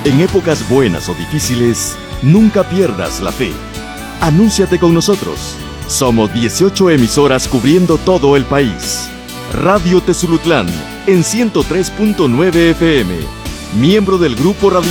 En épocas buenas o difíciles, nunca pierdas la fe. Anúnciate con nosotros. Somos 18 emisoras cubriendo todo el país. Radio Tezulutlán en 103.9 FM. Miembro del Grupo Radio